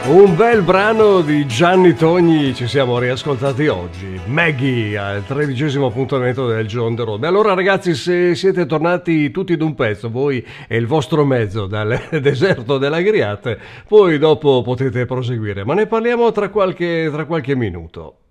Un bel brano di Gianni Togni ci siamo riascoltati oggi. Maggie al 13° appuntamento del John the Road. Beh, allora ragazzi, se siete tornati tutti d'un pezzo, voi e il vostro mezzo dal deserto dell'Agriate, poi dopo potete proseguire, ma ne parliamo tra qualche minuto.